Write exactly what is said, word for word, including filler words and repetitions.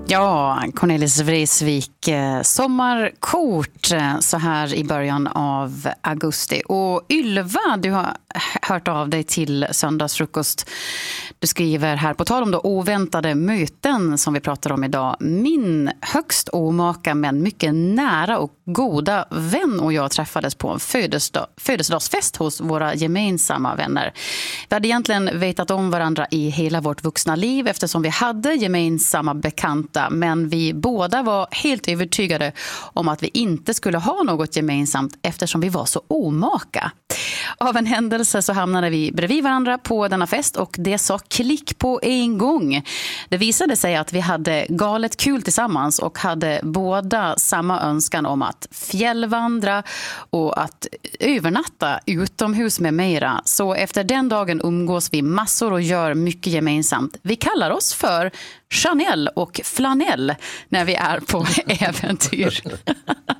Ja, Cornelis Vreeswijk, sommarkort så här i början av augusti. Och Ylva, du har hört av dig till Söndagsfrukost. Du skriver här på tal om då oväntade möten som vi pratar om idag. Min högst omaka men mycket nära och goda vän och jag träffades på en födelsedag, födelsedagsfest hos våra gemensamma vänner. Vi hade egentligen vetat om varandra i hela vårt vuxna liv eftersom vi hade gemensamma bekanta, men vi båda var helt övertygade om att vi inte skulle ha något gemensamt eftersom vi var så omaka. Av en händelse så hamnade vi bredvid varandra på denna fest och det sa klick på en gång. Det visade sig att vi hade galet kul tillsammans och hade båda samma önskan om att fjällvandra och att övernatta utomhus med mera. Så efter den dagen umgås vi massor och gör mycket gemensamt. Vi kallar oss för Chanel och Flanell när vi är på äventyr.